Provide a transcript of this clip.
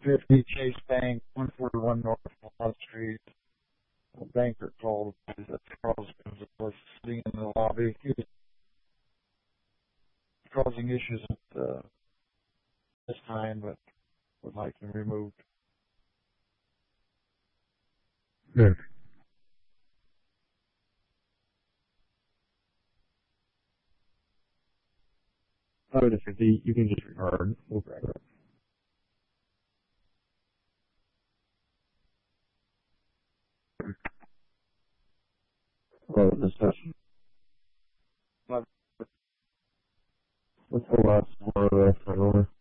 150 Chase Bank, 141 North Wall Street. A banker called that Charles was sitting in the lobby. He was causing issues at this time, but would like him removed. Good. Oh, the 50, you can just regard. We'll grab it. Hello, this session. What's the last one of the front order?